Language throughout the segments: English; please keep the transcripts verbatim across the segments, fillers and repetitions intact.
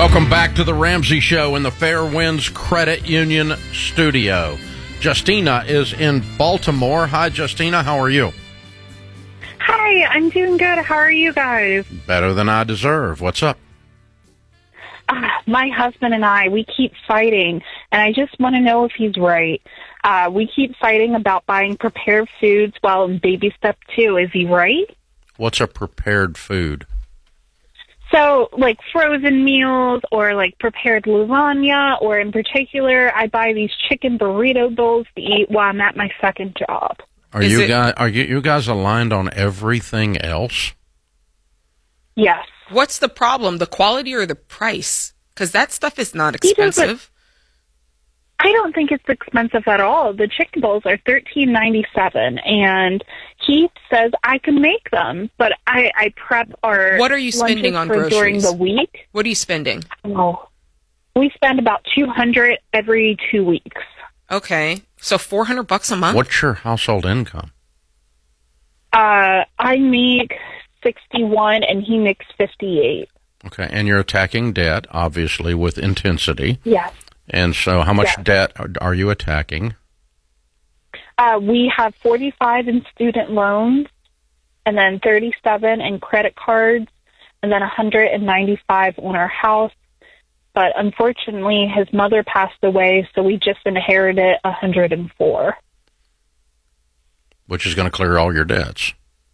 Welcome back to the Ramsey Show in the Fairwinds Credit Union studio. Justina is in Baltimore. Hi, Justina. How are you? Hi, I'm doing good. How are you guys? Better than I deserve. What's up? Uh, my husband and I, we keep fighting, and I just want to know if he's right. Uh, we keep fighting about buying prepared foods while in baby step two. Is he right? What's a prepared food? So, like frozen meals or like prepared lasagna, or in particular, I buy these chicken burrito bowls to eat while I'm at my second job. Are Is you it- guys are you, you guys aligned on everything else? Yes. What's the problem, the quality or the price? Because that stuff is not He doesn't- expensive. I don't think it's expensive at all. The chicken bowls are thirteen ninety seven, and he says I can make them, but I, I prep our What are you spending lunches on for during groceries? the week. What are you spending? Oh, we spend about two hundred every two weeks. Okay, so four hundred bucks a month. What's your household income? Uh, I make sixty one, and he makes fifty eight. Okay, and you're attacking debt, obviously, with intensity. Yes. And so how much Yes. debt are, are you attacking? Uh, we have forty five in student loans, and then thirty seven in credit cards, and then one hundred and ninety five on our house. But unfortunately, his mother passed away, so we just inherited one hundred and four. Which is going to clear all your debts.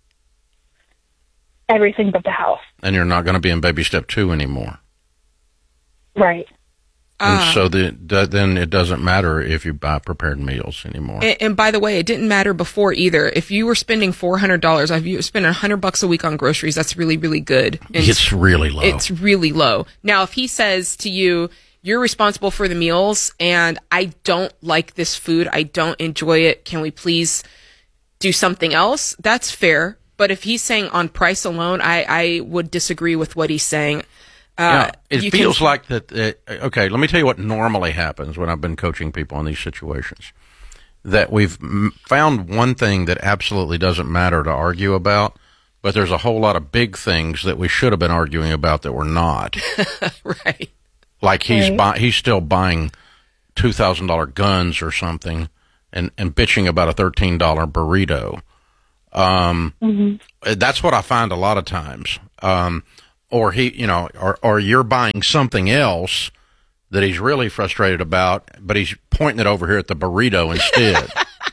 Everything but the house. And you're not going to be in baby step two anymore. Right. And Ah. so the, the, then it doesn't matter if you buy prepared meals anymore. And, and by the way, it didn't matter before either. If you were spending four hundred dollars, if you spend one hundred bucks a week on groceries, that's really, really good. And It's really low. It's really low. Now, if he says to you, you're responsible for the meals and I don't like this food, I don't enjoy it, can we please do something else? That's fair. But if he's saying on price alone, I, I would disagree with what he's saying. Uh, Yeah, it you feels can- like that. Uh, okay, let me tell you what normally happens when I've been coaching people in these situations. That we've m- found one thing that absolutely doesn't matter to argue about, but there's a whole lot of big things that we should have been arguing about that we're not. right. Like he's Right. buy- he's still buying two thousand dollar guns or something, and and bitching about a thirteen dollar burrito. Um, Mm-hmm. That's what I find a lot of times. Um, or he, you know, or or you're buying something else that he's really frustrated about, but he's pointing it over here at the burrito instead.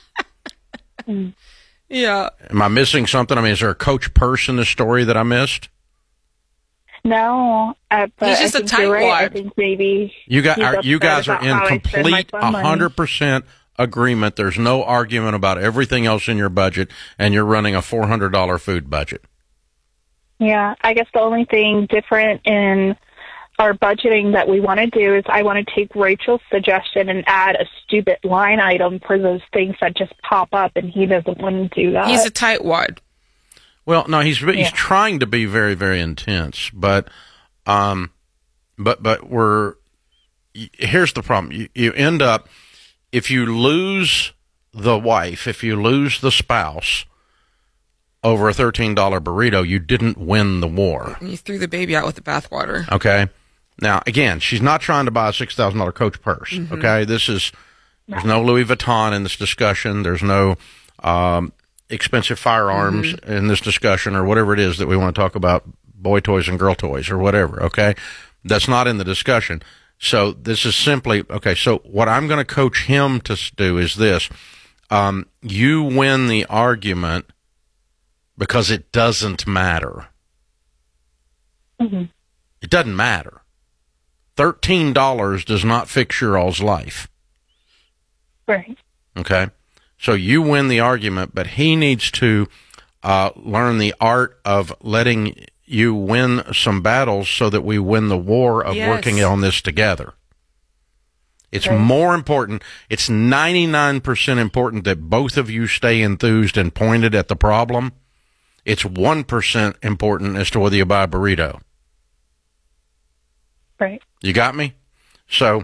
Yeah. Am I missing something? I mean, is there a Coach Purse in this story that I missed? No, uh, but He's just I a think you're right. I tightwad. think maybe you got he's are, you upset guys are about in how I spend my complete fun money. hundred percent agreement. There's no argument about everything else in your budget, and you're running a four hundred dollar food budget. Yeah, I guess the only thing different in our budgeting that we want to do is I want to take Rachel's suggestion and add a stupid line item for those things that just pop up, and he doesn't want to do that. He's a tightwad. Well, no, he's he's Yeah. trying to be very, very intense, but, um, but but we're y- here's the problem. You, you end up if you lose the wife, if you lose the spouse over a thirteen dollar burrito, you didn't win the war. And you threw the baby out with the bathwater. Okay. Now, again, she's not trying to buy a six thousand dollar Coach purse. Mm-hmm. Okay. This is, there's no Louis Vuitton in this discussion. There's no, um, expensive firearms Mm-hmm. in this discussion or whatever it is that we want to talk about, boy toys and girl toys or whatever. Okay. That's not in the discussion. So this is simply, okay. So what I'm going to coach him to s- do is this. Um, you win the argument because it doesn't matter. Mm-hmm. It doesn't matter. thirteen dollars does not fix your all's life. Right. Okay? So you win the argument, but he needs to uh, learn the art of letting you win some battles so that we win the war of Yes. working on this together. It's Right. more important. It's ninety-nine percent important that both of you stay enthused and pointed at the problem. It's one percent important as to whether you buy a burrito. Right. You got me? So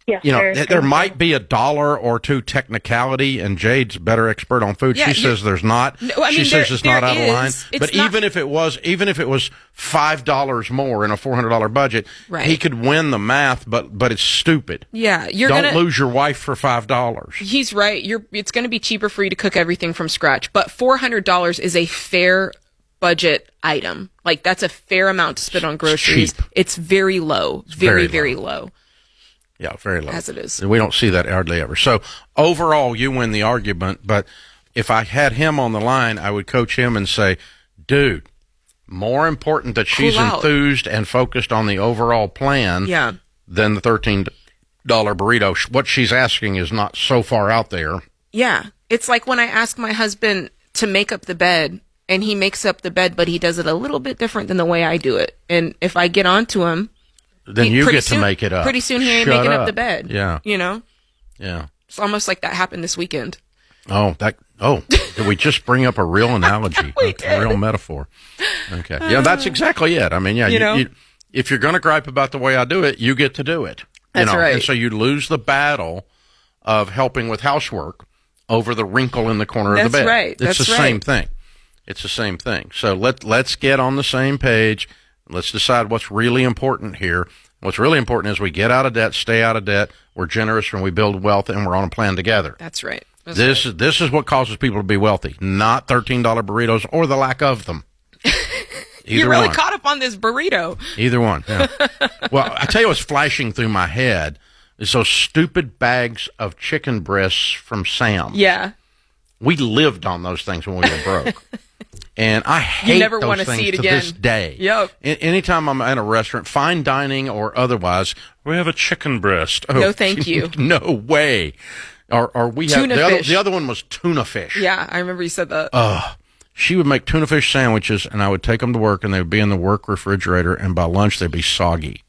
Yes, you know, sir. th- there might be a dollar or two technicality, and Jade's a better expert on food. Yeah, she you- says there's not. No, I she mean, says there- it's not there out of line. is. It's But not- even if it was, even if it was five dollars more in a four hundred dollar budget, Right. he could win the math. But but it's stupid. Yeah, you're Don't gonna lose your wife for five dollars. He's right. You're it's going to be cheaper for you to cook everything from scratch, but four hundred dollars is a fair budget item. Like that's a fair amount to spend on groceries. cheap. It's very low, very very very low. low. Yeah, very low. As it is. We don't see that hardly ever. So overall, you win the argument. But if I had him on the line, I would coach him and say, dude, more important that she's Cool out. enthused and focused on the overall plan Yeah. than the thirteen dollar burrito. What she's asking is not so far out there. Yeah. It's like when I ask my husband to make up the bed and he makes up the bed, but he does it a little bit different than the way I do it. And if I get onto him, Then he- you pretty get soon- to make it up. Pretty soon he ain't Shut making up. up the bed. Yeah. You know? Yeah. It's almost like that happened this weekend. Oh, that. Oh, did we just bring up a real analogy? We a, did. a real metaphor. Okay. Yeah, that's exactly it. I mean, yeah, You you, know? you, if you're going to gripe about the way I do it, you get to do it. You That's know? right. And so you lose the battle of helping with housework over the wrinkle in the corner of That's the bed. right. It's That's the right. same thing. It's the same thing. So let let's get on the same page. Let's decide what's really important here. What's really important is we get out of debt, stay out of debt, we're generous, and we build wealth, and we're on a plan together. That's right. That's This right. is this is what causes people to be wealthy, not thirteen dollar burritos or the lack of them. Either You're really one. caught up on this burrito. Either one. Yeah. Well, I tell you what's flashing through my head is those stupid bags of chicken breasts from Sam. Yeah. We lived on those things when we were broke. And I hate never those wanna things see it to again. this day. Yep. A- anytime I'm at a restaurant, fine dining or otherwise, we have a chicken breast. Oh, No, thank you. No way. Or, or we have Tuna the other, fish. the other one was tuna fish. Yeah, I remember you said that. Uh, She would make tuna fish sandwiches, and I would take them to work, and they would be in the work refrigerator, and by lunch they'd be soggy.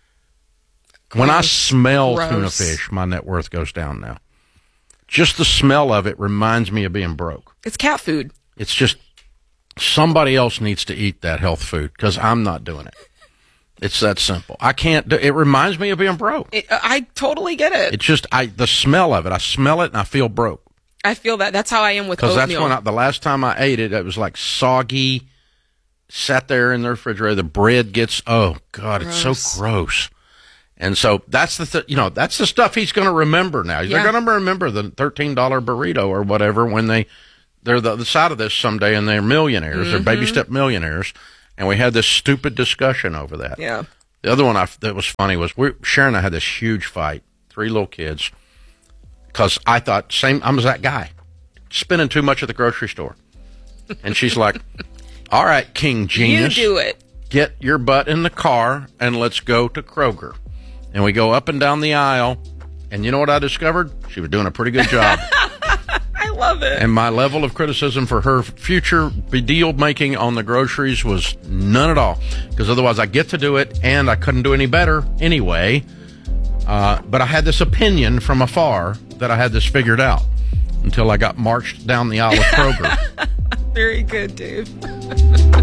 When I smell Gross. tuna fish, my net worth goes down now. Just the smell of it reminds me of being broke. It's cat food. It's just somebody else needs to eat that health food because I'm not doing it. It's that simple. I can't do it. Reminds me of being broke. It, I totally get it. It's just I the smell of it. I smell it and I feel broke. I feel that. That's how I am with Because oatmeal. that's when I, the last time I ate it, it was like soggy, sat there in the refrigerator. The bread gets, oh God, it's Gross. so gross. And so that's the, th- you know, that's the stuff he's going to remember now. Yeah. They're going to remember the thirteen dollar burrito or whatever when they, they're the other side of this someday and they're millionaires, they're baby step millionaires. And we had this stupid discussion over that. Yeah. The other one I, that was funny was we, Sharon and I had this huge fight, three little kids, because I thought, same, I was that guy, spending too much at the grocery store. And she's like, all right, King Genius. You do it. Get your butt in the car and let's go to Kroger. And we go up and down the aisle. And you know what I discovered? She was doing a pretty good job. I love it. And my level of criticism for her future deal making on the groceries was none at all. Because otherwise I get to do it and I couldn't do any better anyway. Uh, but I had this opinion from afar that I had this figured out until I got marched down the aisle of Kroger. Very good, Dave.